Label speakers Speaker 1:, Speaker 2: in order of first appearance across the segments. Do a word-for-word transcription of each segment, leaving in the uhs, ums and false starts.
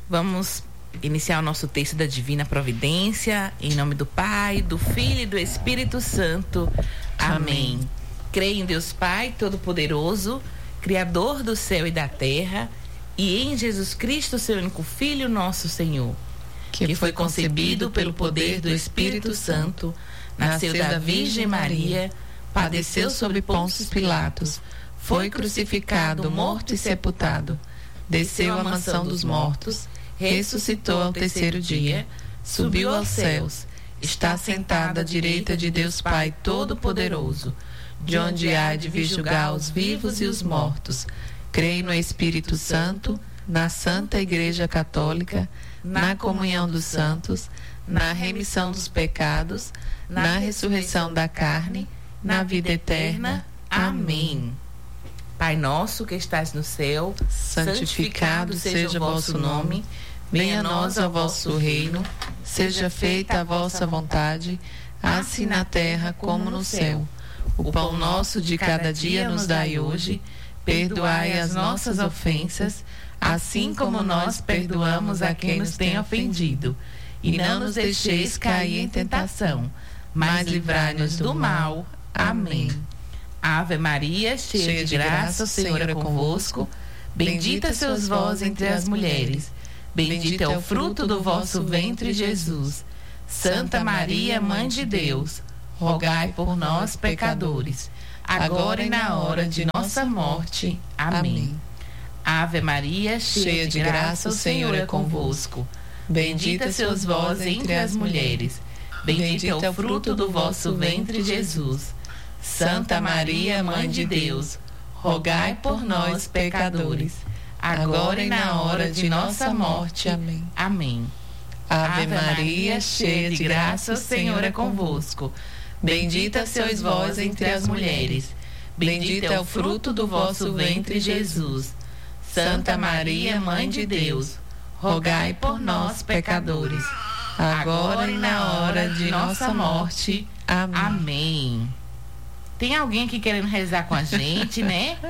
Speaker 1: Vamos iniciar o nosso texto da Divina Providência, em nome do Pai, do Filho e do Espírito Santo. Amém. Amém. Creio em Deus Pai Todo-Poderoso, Criador do céu e da terra, e em Jesus Cristo, seu único Filho, nosso Senhor, que, que foi concebido pelo poder do Espírito Santo, nasceu da Virgem Maria, padeceu sob Pôncio Pilatos, foi crucificado, morto e sepultado, desceu à mansão dos mortos, ressuscitou ao terceiro dia, subiu aos céus, está sentado à direita de Deus Pai Todo-Poderoso, de onde há de vir julgar os vivos e os mortos. Creio no Espírito Santo, na Santa Igreja Católica, na comunhão dos santos, na remissão dos pecados, na ressurreição da carne, na vida eterna. Amém. Pai nosso que estás no céu, santificado seja o vosso nome, venha a nós o vosso reino, seja feita a vossa vontade, assim na terra como no céu. O pão nosso de cada dia nos dai hoje, perdoai as nossas ofensas, assim como nós perdoamos a quem nos tem ofendido. E não nos deixeis cair em tentação, mas livrai-nos do mal. Amém. Ave Maria, cheia, cheia de graça, o Senhor é convosco. Bendita sois vós entre as mulheres. Bendito é o fruto do vosso ventre, Jesus. Santa Maria, Mãe de Deus, rogai por nós, pecadores, agora e na hora de nossa morte. Amém. Ave Maria, cheia de graça, o Senhor é convosco. Bendita sois vós entre as mulheres. Bendito é o fruto do vosso ventre, Jesus. Santa Maria, Mãe de Deus, rogai por nós, pecadores, agora e na hora de nossa morte. Amém. Amém. Ave Maria, cheia de graça, o Senhor é convosco. Bendita sois vós entre as mulheres. Bendito é o fruto do vosso ventre, Jesus. Santa Maria, Mãe de Deus, rogai por nós, pecadores, agora e na hora de nossa morte. Amém. Amém. Tem alguém aqui querendo rezar com a gente, né?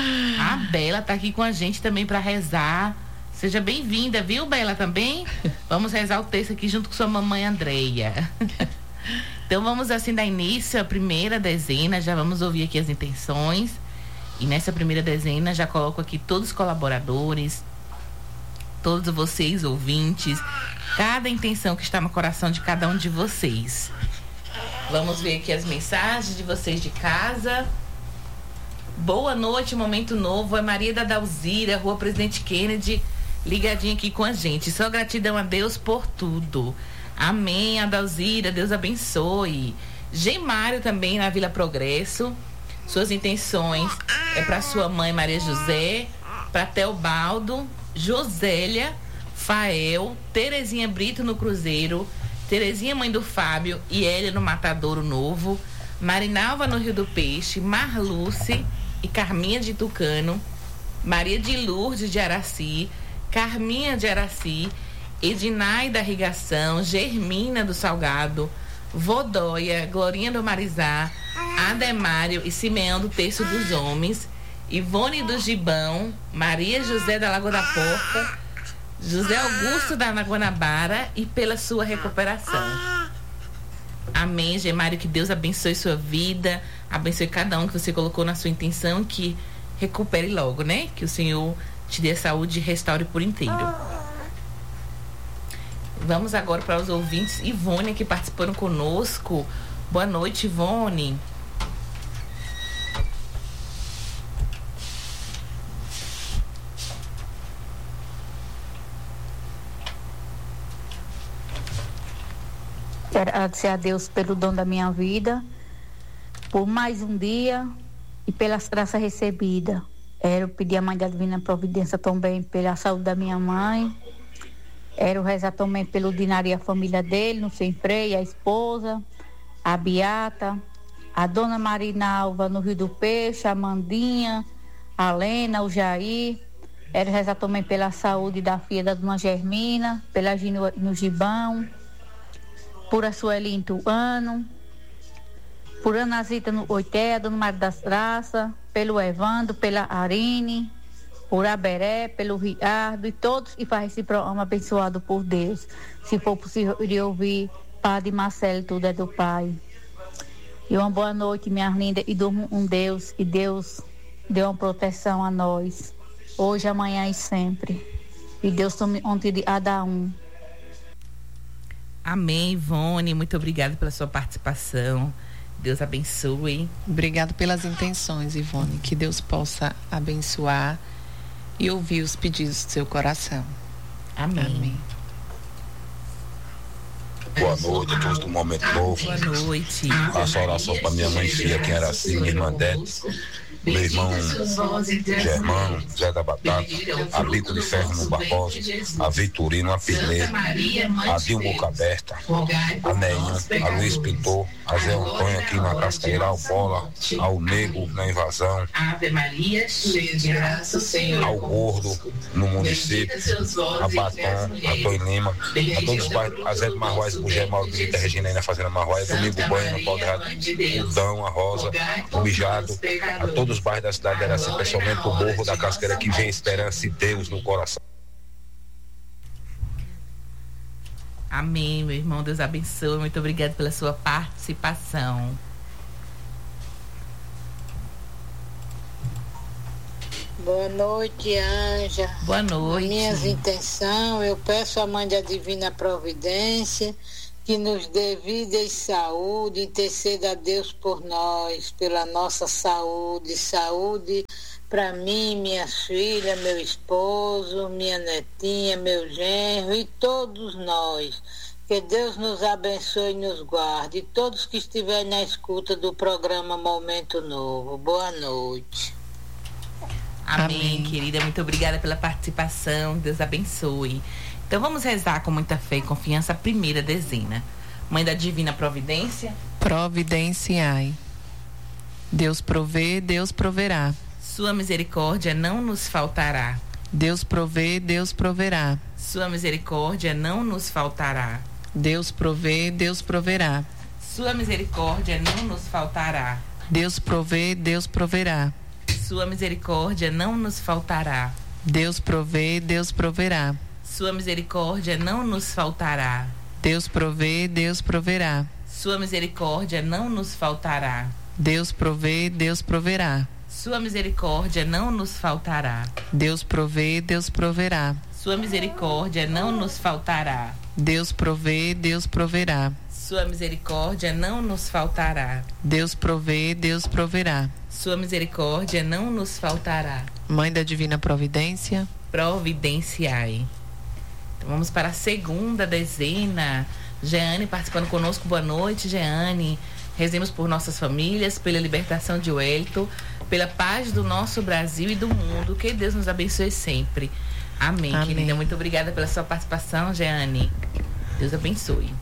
Speaker 1: A Bela tá aqui com a gente também para rezar. Seja bem-vinda, viu, Bela, também? Vamos rezar o texto aqui junto com sua mamãe Andreia. Então vamos assim dar início à primeira dezena, já vamos ouvir aqui as intenções. E nessa primeira dezena já coloco aqui todos os colaboradores, todos vocês ouvintes, cada intenção que está no coração de cada um de vocês. Vamos ver aqui as mensagens de vocês de casa. Boa noite, Momento Novo. É Maria da Dalzira, Rua Presidente Kennedy, ligadinha aqui com a gente. Só gratidão a Deus por tudo. Amém, Adalzira, Deus abençoe. Gemário também na Vila Progresso. Suas intenções é para sua mãe Maria José, para Teobaldo, Josélia, Fael, Terezinha Brito no Cruzeiro, Terezinha mãe do Fábio e Hélia no Matadouro Novo, Marinalva no Rio do Peixe, Marluce e Carminha de Tucano, Maria de Lourdes de Araci, Carminha de Araci, Edinai da Irrigação, Germina do Salgado, Vodóia, Glorinha do Marizá, Ademário e Simeão do Terço dos Homens, Ivone do Gibão, Maria José da Lagoa da Porta, José Augusto da Guanabara e pela sua recuperação. Amém, Gemário, que Deus abençoe sua vida, abençoe cada um que você colocou na sua intenção, que recupere logo, né? Que o Senhor te dê saúde e restaure por inteiro. Vamos agora para os ouvintes. Ivone, que participaram conosco. Boa noite, Ivone.
Speaker 2: Quero agradecer a Deus pelo dom da minha vida, por mais um dia e pelas graças recebidas. Quero pedir a Mãe da Divina Providência também pela saúde da minha mãe. Quero rezar também pelo Dinário e a família dele, no Sem Freio, a esposa, a Beata, a Dona Marinalva no Rio do Peixe, a Mandinha, a Lena, o Jair. Quero rezar também pela saúde da filha da Dona Germina, pela Gino no Gibão, por a Sueli em Tuano, por Ana Zita no Oité, Dona Maria das Graças, pelo Evandro, pela Arine, por Aberé, pelo Ricardo e todos que fazem esse programa abençoado por Deus. Se for possível, eu iria ouvir Padre Marcelo, tudo é do Pai. E uma boa noite, minha linda, e durmo com Deus, e Deus dê uma proteção a nós, hoje, amanhã e sempre. E Deus tome ontem de cada um.
Speaker 1: Amém, Ivone, muito obrigada pela sua participação. Deus abençoe.
Speaker 3: Obrigado pelas intenções, Ivone. Que Deus possa abençoar e ouvir os pedidos do seu coração.
Speaker 1: Amém.
Speaker 3: Amém.
Speaker 4: Boa noite a todos do Momento Novo.
Speaker 1: Boa noite.
Speaker 4: Faço oração para minha mãe filha, que era assim, minha irmã Dete, meu irmão Germano, Zé da Batata, a Bico de Ferro no Barbosa, a Vitorino, a Pirneiro, a Dilma Boca Aberta, a Neinho, a Luiz Pintor, a Zé Antônio aqui na Cascaíra, ao Bola, ao Nego na Invasão, ao Gordo no município, a Batom, a Toi Lima, a todos os bairros, a Zé de Marroaz, o Gé Mauro Brita, a Regina aí na Fazenda Marroaz, Domingo Banho, no Pau de Rato, o Dão, a Rosa, o Mijado, a todos os bairros da cidade de Araci, especialmente o Morro da Cascaíra, que vem esperança e Deus no coração.
Speaker 1: Amém, meu irmão, Deus abençoe. Muito obrigado pela sua participação.
Speaker 5: Boa noite, Anja.
Speaker 1: Boa noite.
Speaker 5: Minhas intenções, eu peço à Mãe da Divina Providência que nos dê vida e saúde, interceda a Deus por nós, pela nossa saúde, saúde para mim, minhas filhas, meu esposo, minha netinha, meu genro e todos nós. Que Deus nos abençoe e nos guarde. E todos que estiverem na escuta do programa Momento Novo. Boa noite.
Speaker 1: Amém,
Speaker 3: Amém,
Speaker 1: querida. Muito obrigada pela participação. Deus abençoe. Então vamos rezar com muita fé e confiança a primeira dezena. Mãe da Divina Providência,
Speaker 3: providenciai. Deus provê, Deus proverá.
Speaker 1: sua misericórdia não nos faltará.
Speaker 3: Deus provê, Deus proverá.
Speaker 1: Sua misericórdia não nos faltará.
Speaker 3: Deus provê, Deus proverá.
Speaker 1: Sua misericórdia não nos faltará.
Speaker 3: Deus provê, Deus proverá.
Speaker 1: Sua misericórdia não nos faltará.
Speaker 3: Deus provê, Deus proverá.
Speaker 1: Sua misericórdia não nos faltará.
Speaker 3: Deus provê, Deus proverá.
Speaker 1: Sua misericórdia não nos faltará.
Speaker 3: Deus provê, Deus proverá.
Speaker 1: Sua misericórdia não nos faltará.
Speaker 3: Deus provê, Deus proverá.
Speaker 1: Sua misericórdia não nos faltará.
Speaker 3: Deus provê, Deus proverá.
Speaker 1: Sua misericórdia não nos faltará.
Speaker 3: Deus provê, Deus proverá.
Speaker 1: Sua misericórdia não nos faltará.
Speaker 3: Mãe da Divina Providência,
Speaker 1: providenciai. Então vamos para a segunda dezena. Jeane participando conosco. Boa noite, Jeane. Rezemos por nossas famílias, pela libertação de Wellington, pela paz do nosso Brasil e do mundo. Que Deus nos abençoe sempre. Amém,
Speaker 3: Amém.
Speaker 1: querida. Muito obrigada pela sua participação, Jeane. Deus abençoe.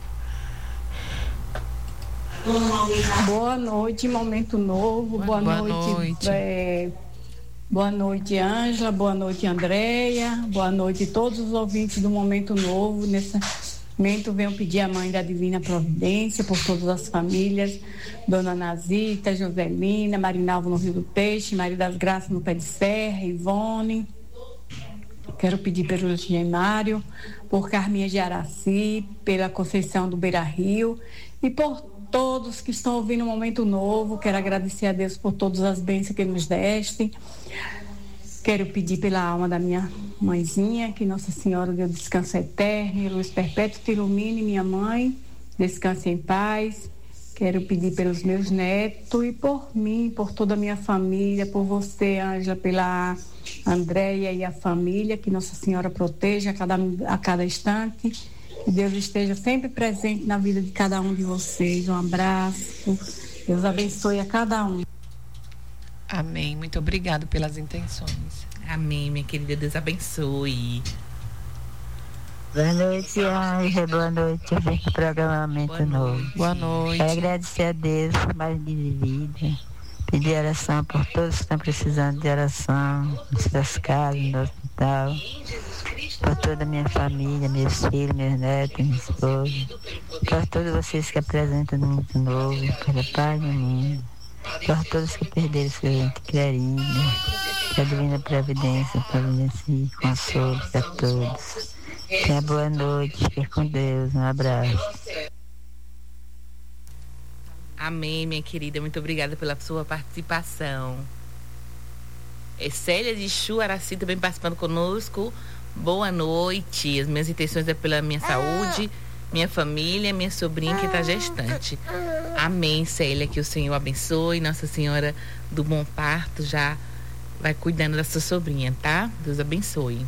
Speaker 6: Boa noite, Momento Novo. Boa,
Speaker 3: Boa
Speaker 6: noite.
Speaker 3: noite.
Speaker 6: É, boa noite, Ângela. Boa noite, Andréia. Boa noite a todos os ouvintes do Momento Novo. Nesse momento venho pedir à Mãe da Divina Providência por todas as famílias. Dona Nazita, Joselina, Marinalvo no Rio do Peixe, Maria das Graças no Pé de Serra, Ivone. Quero pedir pelo Gemário, por Carminha de Araci, pela Conceição do Beira Rio e por todos que estão ouvindo um Momento Novo. Quero agradecer a Deus por todas as bênçãos que nos deste. Quero pedir pela alma da minha mãezinha, que Nossa Senhora deu descanso eterno e luz perpétua te ilumine, minha mãe, descanse em paz. Quero pedir pelos meus netos e por mim, por toda a minha família, por você, Ângela, pela Andréia e a família, que Nossa Senhora proteja a cada, a cada instante. Que Deus esteja sempre presente na vida de cada um de vocês. Um abraço. Deus abençoe a cada um.
Speaker 3: Amém. Muito obrigado pelas intenções.
Speaker 1: Amém, minha querida. Deus abençoe.
Speaker 7: Boa noite, Ângela. Boa noite. Eu venho para o programa Momento Novo.
Speaker 3: Boa noite.
Speaker 7: Quero agradecer a Deus por mais um dia de vida. Pedir oração por todos que estão precisando de oração, nas suas casas, no hospital. Por toda a minha família, meus filhos, meus netos, minha esposa. Por todos vocês que apresentam no Momento Novo, pela paz do mundo. Por todos que perderam seu ente querido. que a divina providência providencie consolo para todos. Tenha boa noite, fique com Deus, um abraço.
Speaker 1: Amém, minha querida, muito obrigada pela sua participação. É Célia de Chuaraci também participando conosco. Boa noite. As minhas intenções é pela minha saúde, minha família, minha sobrinha que está gestante. Amém, Célia, que o Senhor abençoe. Nossa Senhora do Bom Parto já vai cuidando da sua sobrinha, tá? Deus abençoe.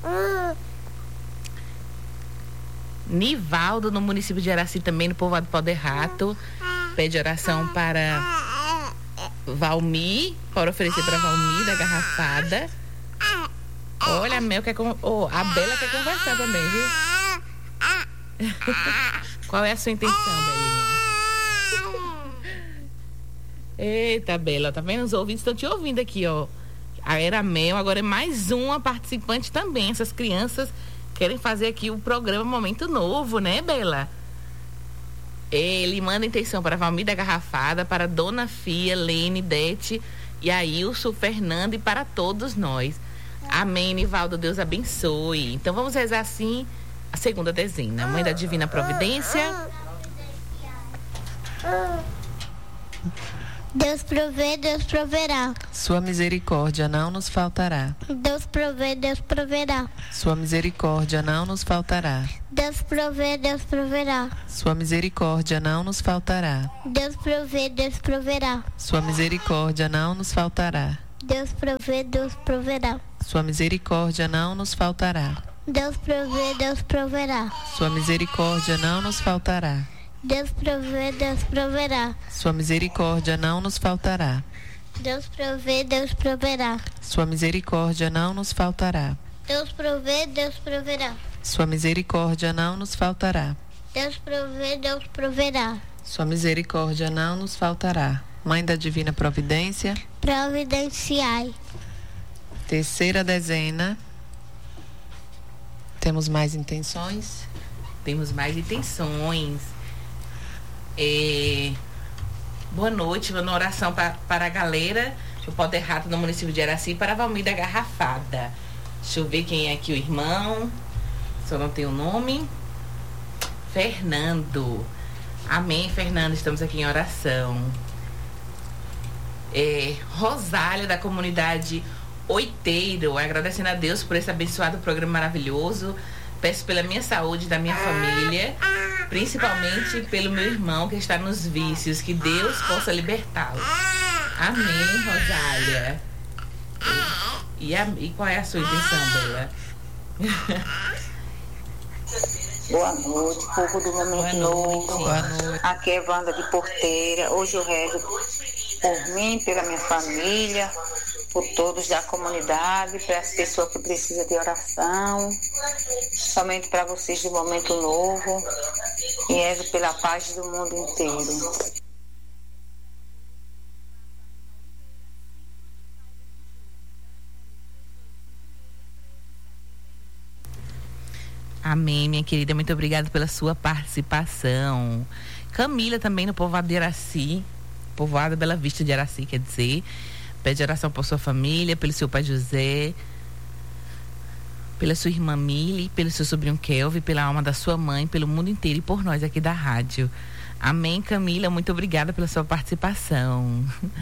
Speaker 1: Nivaldo, no município de Araci, também no povoado Pau de Rato, pede oração para Valmir, para oferecer para Valmir da Garrafada. Olha, a Mel quer con... oh, a Bela quer conversar também, viu? Qual é a sua intenção, Belinha? Eita, Bela, tá vendo? Os ouvintes estão te ouvindo aqui, ó. A Era Mel, agora é mais uma participante também. Essas crianças querem fazer aqui o programa Momento Novo, né, Bela? Ele manda intenção para Valmir da Garrafada, para Dona Fia, Lene, Dete e Ailson, Fernando e para todos nós. Amém, Nivaldo, Deus abençoe. Então vamos rezar assim a segunda dezena. Mãe da Divina Providência.
Speaker 8: Deus provê, Deus proverá.
Speaker 3: Sua misericórdia não nos faltará.
Speaker 8: Deus provê, Deus proverá.
Speaker 3: Sua misericórdia não nos faltará.
Speaker 8: Deus provê, Deus proverá.
Speaker 3: Sua misericórdia não nos faltará.
Speaker 8: Deus provê, Deus proverá.
Speaker 3: Sua misericórdia não nos faltará.
Speaker 8: Deus provê, Deus proverá.
Speaker 3: Sua misericórdia não nos faltará.
Speaker 8: Deus provê, Deus proverá.
Speaker 3: Sua misericórdia não nos faltará.
Speaker 8: Deus provê, Deus proverá.
Speaker 3: Sua misericórdia não nos faltará.
Speaker 8: Deus provê, Deus proverá.
Speaker 3: Sua misericórdia não nos faltará.
Speaker 8: Deus provê, Deus proverá.
Speaker 3: Sua misericórdia não nos faltará.
Speaker 8: Deus provê, Deus proverá.
Speaker 3: Sua misericórdia não nos faltará. Mãe da Divina Providência,
Speaker 8: providenciai.
Speaker 3: Terceira dezena. Temos mais intenções?
Speaker 1: Temos mais intenções. É... Boa noite, uma oração pra, para a galera do Pau de Rato no município de Araci, para a Valmir da Garrafada. Deixa eu ver quem é aqui o irmão. Só não tem o nome. Fernando. Amém, Fernando. Estamos aqui em oração. É, Rosália, da comunidade Oiteiro, agradecendo a Deus por esse abençoado programa maravilhoso. Peço pela minha saúde e da minha família, principalmente pelo meu irmão que está nos vícios, que Deus possa libertá-lo. Amém, Rosália. E, a, e qual é a sua intenção, Bela?
Speaker 9: Boa noite, povo do Momento Novo.
Speaker 3: Boa noite.
Speaker 9: Aqui é Wanda de Porteira. Hoje eu rezo por mim, pela minha família, por todos da comunidade, para as pessoas que precisam de oração, somente para vocês do Momento Novo, e rezo pela paz do mundo inteiro.
Speaker 1: Amém, minha querida, muito obrigada pela sua participação. Camila também no povoado de Araci, povoado Bela Vista de Araci, quer dizer, pede oração por sua família, pelo seu pai José, pela sua irmã Mili, pelo seu sobrinho Kelvin, pela alma da sua mãe, pelo mundo inteiro e por nós aqui da rádio. Amém, Camila, muito obrigada pela sua participação.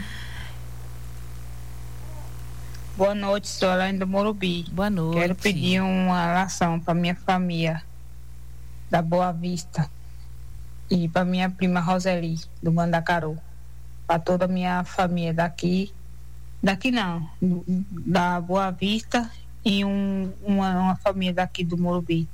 Speaker 10: Boa noite, sou Elaine do Morumbi.
Speaker 1: Boa noite.
Speaker 10: Quero pedir uma oração para minha família da Boa Vista e para minha prima Roseli, do Mandacaru. Para toda a minha família daqui, daqui não, da Boa Vista e um, uma, uma família daqui do Morumbi.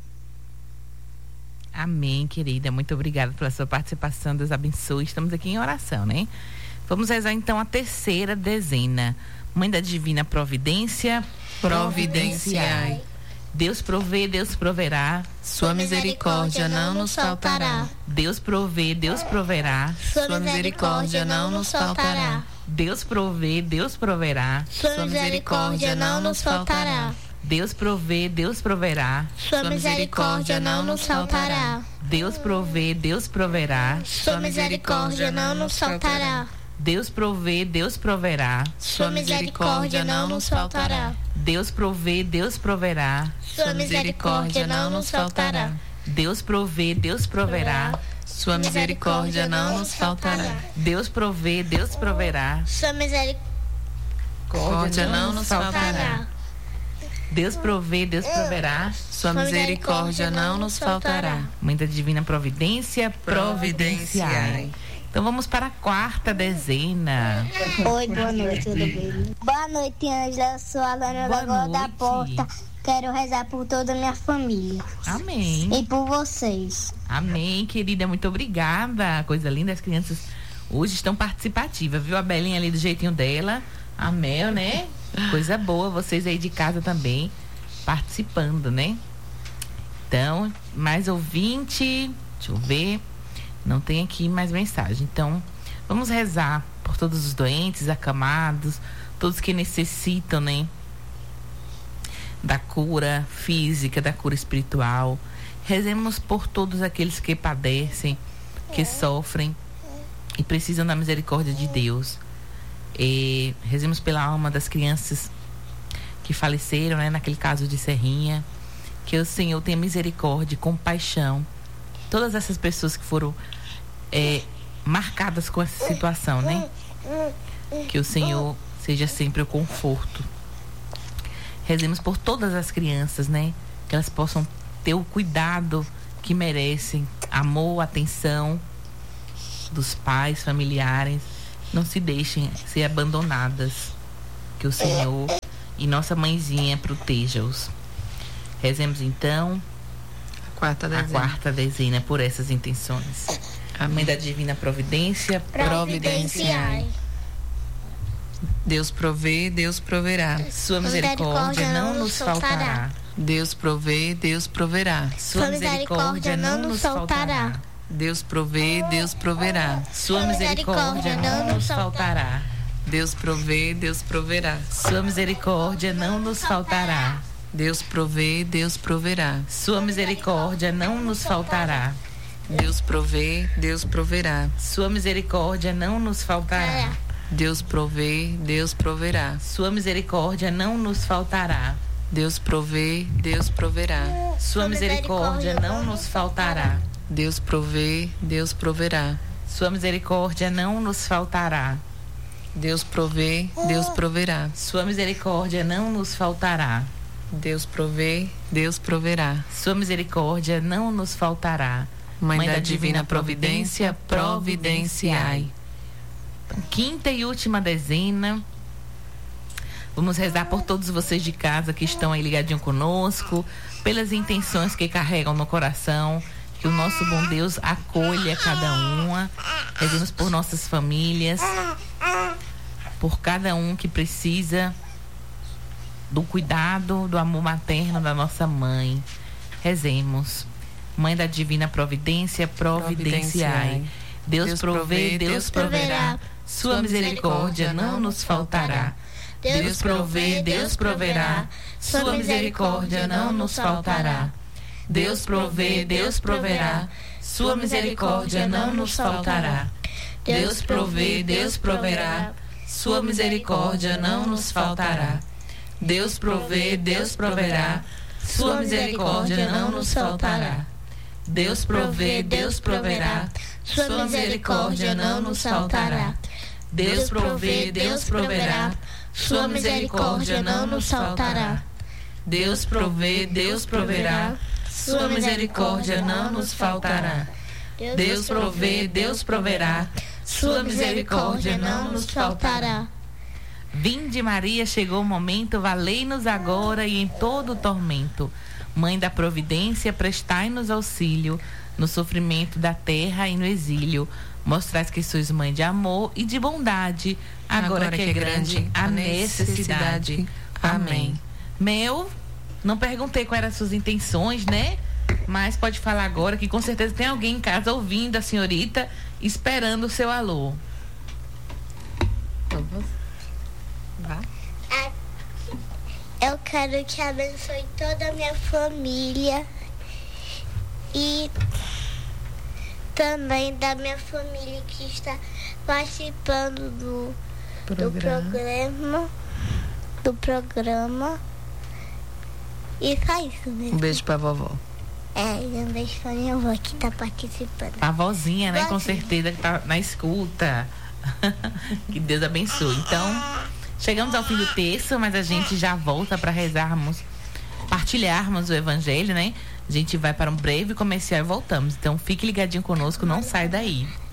Speaker 1: Amém, querida, muito obrigada pela sua participação, Deus abençoe. Estamos aqui em oração, né? Vamos rezar então a terceira dezena. Mãe da Divina Providência,
Speaker 3: providenciai.
Speaker 1: Deus provê, Deus proverá.
Speaker 3: Sua misericórdia não nos faltará.
Speaker 1: Deus provê, Deus proverá.
Speaker 3: Sua misericórdia não nos faltará.
Speaker 1: Deus provê, Deus proverá.
Speaker 8: Sua misericórdia não nos faltará.
Speaker 1: Deus provê, Deus proverá.
Speaker 8: Sua misericórdia não nos faltará.
Speaker 1: Deus provê, Deus proverá.
Speaker 8: Sua misericórdia não nos faltará.
Speaker 1: Deus provê, Deus proverá.
Speaker 8: Sua misericórdia não nos faltará.
Speaker 1: Deus provê, Deus proverá.
Speaker 8: Sua misericórdia não nos faltará.
Speaker 1: Deus provê, Deus proverá.
Speaker 3: Sua misericórdia não nos faltará.
Speaker 1: Deus provê, Deus proverá.
Speaker 8: Sua misericórdia
Speaker 3: não nos faltará.
Speaker 1: Deus provê, Deus proverá.
Speaker 3: Sua misericórdia não nos faltará.
Speaker 1: Mãe da Divina Providência, providenciai. Então vamos para a quarta dezena.
Speaker 8: Oi, boa noite, tudo bem? Boa noite, Ângela. Eu sou a Lana Lagoa da Porta. Quero rezar por toda a minha família.
Speaker 1: Amém.
Speaker 8: E por vocês.
Speaker 1: Amém, querida. Muito obrigada. Coisa linda. As crianças hoje estão participativas, viu? A Belinha ali do jeitinho dela. A Mel, né? Coisa boa. Vocês aí de casa também participando, né? Então, mais ouvinte. Deixa eu ver. Não tem aqui mais mensagem. Então, vamos rezar por todos os doentes, acamados, todos que necessitam, né? Da cura física, da cura espiritual. Rezemos por todos aqueles que padecem, que sofrem e precisam da misericórdia de Deus. E rezemos pela alma das crianças que faleceram, né? Naquele caso de Serrinha. Que o Senhor tenha misericórdia e compaixão. Todas essas pessoas que foram é, marcadas com essa situação, né? Que o Senhor seja sempre o conforto. Rezemos por todas as crianças, né? Que elas possam ter o cuidado que merecem, amor, atenção dos pais, familiares. Não se deixem ser abandonadas. Que o Senhor e nossa mãezinha proteja-os. Rezemos então
Speaker 3: Quarta dezena.
Speaker 1: a quarta dezena por essas intenções.
Speaker 3: Amém.
Speaker 1: Mãe da Divina Providência,
Speaker 8: Providenciai.
Speaker 3: Deus provê, Deus proverá.
Speaker 1: Sua misericórdia não nos faltará.
Speaker 3: Deus provê, Deus proverá.
Speaker 1: Sua misericórdia não nos faltará.
Speaker 3: Deus provê, Deus proverá.
Speaker 1: Sua misericórdia não nos faltará.
Speaker 3: Deus provê, Deus proverá.
Speaker 1: Sua misericórdia não nos faltará.
Speaker 3: Deus provê, Deus proverá.
Speaker 1: Sua misericórdia não nos faltará.
Speaker 3: Deus provê, Deus proverá.
Speaker 1: Sua misericórdia não nos faltará.
Speaker 3: Deus provê, Deus proverá.
Speaker 1: Sua misericórdia não nos faltará.
Speaker 3: Deus provê, Deus proverá.
Speaker 1: Sua misericórdia não nos faltará.
Speaker 3: Deus provê, Deus proverá.
Speaker 1: Sua misericórdia não nos faltará.
Speaker 3: Deus provê, Deus proverá.
Speaker 1: Sua misericórdia não nos faltará.
Speaker 3: Deus provê, Deus proverá.
Speaker 1: Sua misericórdia não nos faltará.
Speaker 3: Mãe, Mãe da, da Divina Providência, providenciai.
Speaker 1: Quinta e última dezena. Vamos rezar por todos vocês de casa que estão aí ligadinho conosco, pelas intenções que carregam no coração. Que o nosso bom Deus acolha cada uma. Rezemos por nossas famílias, por cada um que precisa do cuidado, do amor materno da nossa mãe. Rezemos. Mãe da Divina Providência, providenciai. Deus, Deus provê, Deus proverá. Sua misericórdia não nos faltará. Deus provê, Deus proverá. Sua misericórdia não nos faltará. Deus provê, Deus proverá. Sua misericórdia não nos faltará. Deus provê, Deus proverá. Sua misericórdia não nos faltará. Deus provê, Deus proverá. Sua misericórdia não nos faltará. Deus provê, Deus proverá. Sua misericórdia não nos faltará. Deus provê, Deus proverá. Sua misericórdia não nos faltará. Deus provê, Deus proverá. Sua misericórdia não nos faltará. Deus provê, Deus proverá. Sua misericórdia não nos faltará. Vinde Maria, chegou o momento, valei-nos agora e em todo o tormento. Mãe da Providência, prestai-nos auxílio no sofrimento da terra e no exílio. Mostrais que sois mãe de amor e de bondade, agora, agora que, que é grande a necessidade. necessidade. Amém. Meu, não perguntei quais eram as suas intenções, né? Mas pode falar agora, que com certeza tem alguém em casa ouvindo a senhorita, esperando o seu alô.
Speaker 3: Vá.
Speaker 8: Eu quero que abençoe toda a minha família e também da minha família que está participando do programa. do programa. Do programa. E só isso mesmo.
Speaker 3: Um beijo pra vovó.
Speaker 8: É, e um beijo pra minha avó que tá participando.
Speaker 1: A vozinha, né?
Speaker 8: Vozinha.
Speaker 1: Com certeza que tá na escuta. Que Deus abençoe. Então, chegamos ao fim do texto, mas a gente já volta para rezarmos, partilharmos o evangelho, né? A gente vai para um breve comercial e voltamos. Então, fique ligadinho conosco, não sai daí.